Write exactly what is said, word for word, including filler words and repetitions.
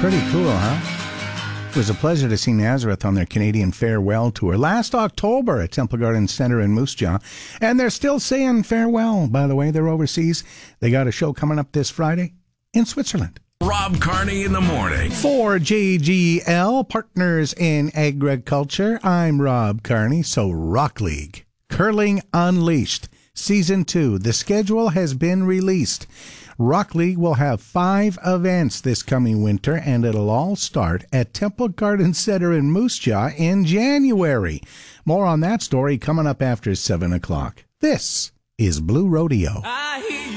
Pretty cool, huh? It was a pleasure to see Nazareth on their Canadian farewell tour last October at Temple Garden Center in Moose Jaw. And they're still saying farewell, by the way. They're overseas. They got a show coming up this Friday in Switzerland. Rob Carney in the morning. For J G L, Partners in Agriculture, I'm Rob Carney. So Rock League, Curling Unleashed, Season two. The schedule has been released. Rock League will have five events this coming winter, and it'll all start at Temple Garden Center in Moose Jaw in January. More on that story coming up after seven o'clock. This is Blue Rodeo. I